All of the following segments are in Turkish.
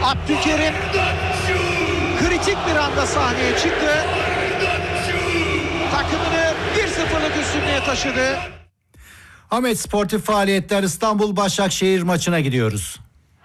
Abdülkerim kritik bir anda sahneye çıktı. Takımını 1-0'lık üstünlüğe taşıdı. Ahmet Sportif Faaliyetler İstanbul Başakşehir maçına gidiyoruz.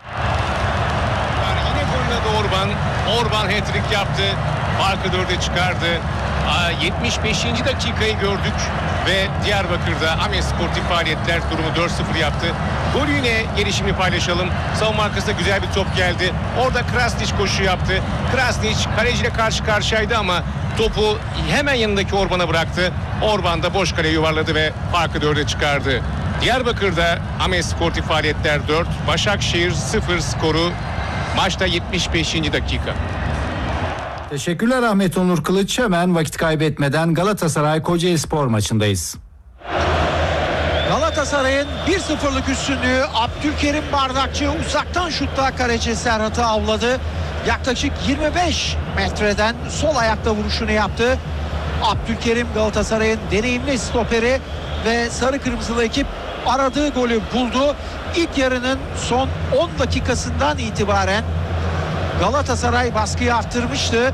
Yine golüne Orban hat-trick yaptı. Farkı 4'e çıkardı. 75. dakikayı gördük ve Diyarbakır'da Ahmet Sportif Faaliyetler durumu 4-0 yaptı. Golü yine gelişimi paylaşalım. Savunma arkasında güzel bir top geldi. Orada Krasnić koşu yaptı. Krasnić kaleciyle karşı karşıyaydı ama topu hemen yanındaki Orban'a bıraktı. Orban da boş kaleye yuvarladı ve farkı 4'e çıkardı. Diyarbakır'da Ahmet Sportif Faaliyetler 4, Başakşehir 0 skoru. Maçta 75. dakika. Teşekkürler Ahmet Onur Kılıç. Hemen vakit kaybetmeden Galatasaray Kocaelispor maçındayız. Galatasaray'ın 1-0'lık üstünlüğü. Abdülkerim Bardakçı uzaktan şutta kaleci Serhat'ı avladı. Yaklaşık 25 metreden sol ayakta vuruşunu yaptı. Abdülkerim Galatasaray'ın deneyimli stoperi ve sarı kırmızılı ekip aradığı golü buldu. İlk yarının son 10 dakikasından itibaren Galatasaray baskıyı arttırmıştı.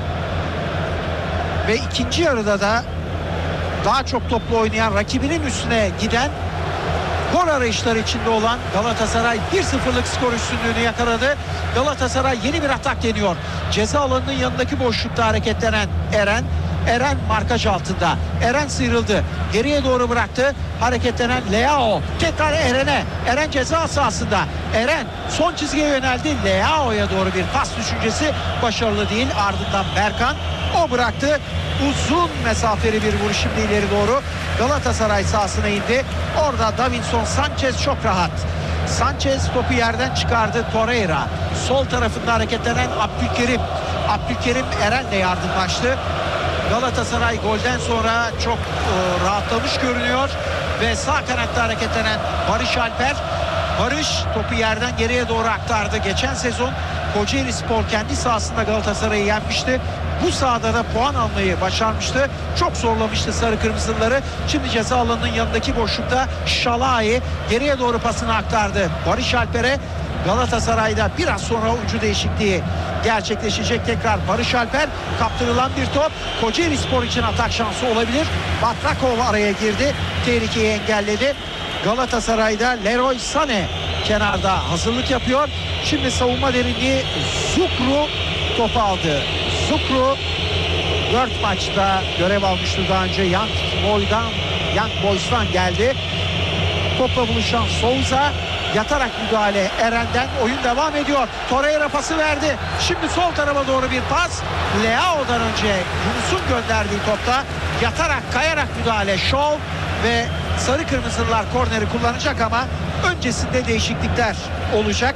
Ve ikinci yarıda da daha çok toplu oynayan, rakibinin üstüne giden, gol arayışları içinde olan Galatasaray 1-0'lık skor üstünlüğünü yakaladı. Galatasaray yeni bir atak deniyor. Ceza alanının yanındaki boşlukta hareketlenen Eren markaj altında. Eren sıyrıldı. Geriye doğru bıraktı. Hareketlenen Leao. Tekrar Eren'e. Eren ceza sahasında. Eren son çizgiye yöneldi. Leao'ya doğru bir pas düşüncesi başarılı değil. Ardından Berkan. O bıraktı. Uzun mesafeli bir vuruş şimdi ileri doğru. Galatasaray sahasına indi. Orada Davinson Sanchez çok rahat. Sanchez topu yerden çıkardı. Torreira. Sol tarafında hareketlenen Abdülkerim Eren'le yardımlaştı. Galatasaray golden sonra çok rahatlamış görünüyor ve sağ kanatta hareketlenen Barış topu yerden geriye doğru aktardı. Geçen sezon Kocaelispor kendi sahasında Galatasaray'ı yenmişti. Bu sahada da puan almayı başarmıştı. Çok zorlamıştı sarı kırmızıları. Şimdi ceza alanının yanındaki boşlukta Şalai geriye doğru pasını aktardı. Barış Alper'e. Galatasaray'da biraz sonra oyuncu değişikliği gerçekleşecek. Tekrar Barış Alper, kaptırılan bir top. Kocaelispor için atak şansı olabilir. Batrakov araya girdi. Tehlikeyi engelledi. Galatasaray'da Leroy Sané kenarda hazırlık yapıyor. Şimdi savunma derinliği Zukru topu aldı. Zukru 4 maçta görev almıştı daha önce. Young Boys'tan geldi. Topla buluşan Souza, yatarak müdahale Eren'den, oyun devam ediyor. Torreira pası verdi. Şimdi sol tarafa doğru bir pas. Leao'dan önce Yunus'un gönderdiği topta yatarak kayarak müdahale Şov ve sarı kırmızılar korneri kullanacak ama öncesinde değişiklikler olacak.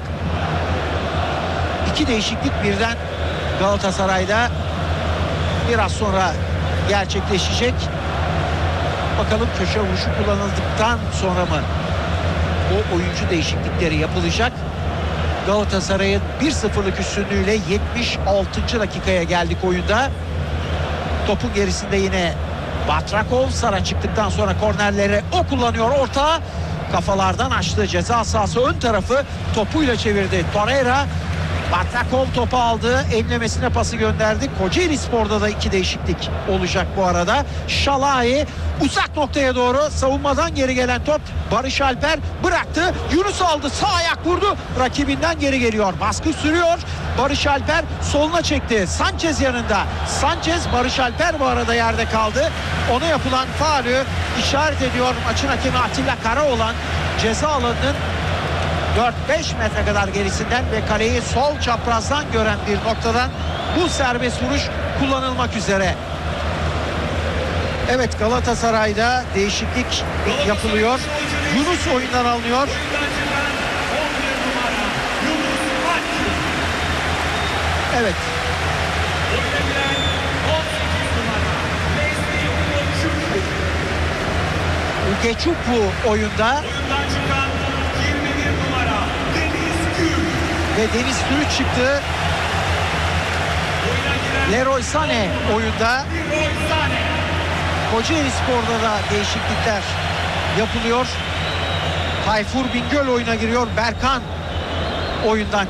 2 değişiklik birden Galatasaray'da biraz sonra gerçekleşecek. Bakalım köşe vuruşu kullanıldıktan sonra mı o oyuncu değişiklikleri yapılacak? Galatasaray'ın 1-0'lık üstünlüğüyle 76. dakikaya geldik oyunda. Topun gerisinde yine Batrakov. Sara çıktıktan sonra kornerleri o kullanıyor. Orta kafalardan açtı. Ceza sahası ön tarafı topuyla çevirdi. Torreira. Batrakov topu aldı. Enlemesine pası gönderdi. Kocaelispor'da da 2 değişiklik olacak bu arada. Şalai uzak noktaya doğru, savunmadan geri gelen top. Barış Alper bıraktı. Yunus aldı. Sağ ayak vurdu. Rakibinden geri geliyor. Baskı sürüyor. Barış Alper soluna çekti. Sanchez yanında. Sanchez, Barış Alper bu arada yerde kaldı. Ona yapılan faulü işaret ediyor maçın hakemi Atilla Karaoğlan. Ceza alanının 4-5 metre kadar gerisinden ve kaleyi sol çaprazdan gören bir noktadan bu serbest vuruş kullanılmak üzere. Evet, Galatasaray'da değişiklik yapılıyor. Yunus oyundan alınıyor. Evet. Ugeçupu oyunda. Ve Deniz Türüç çıktı. Leroy Sané oyunda. Kocaelispor'da da değişiklikler yapılıyor. Tayfur Bingöl oyuna giriyor. Berkan oyundan